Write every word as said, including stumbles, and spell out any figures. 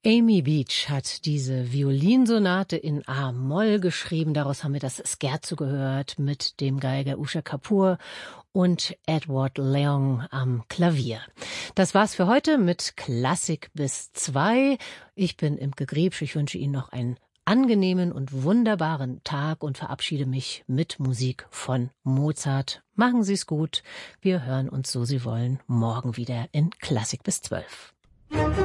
Amy Beach hat diese Violinsonate in A-Moll geschrieben. Daraus haben wir das Scherzo gehört mit dem Geiger Usha Kapoor und Edward Leong am Klavier. Das war's für heute mit Klassik bis zwei. Ich bin Imke Griebsch. Ich wünsche Ihnen noch einen angenehmen und wunderbaren Tag und verabschiede mich mit Musik von Mozart. Machen Sie es gut. Wir hören uns, so Sie wollen, morgen wieder in Klassik bis zwölf.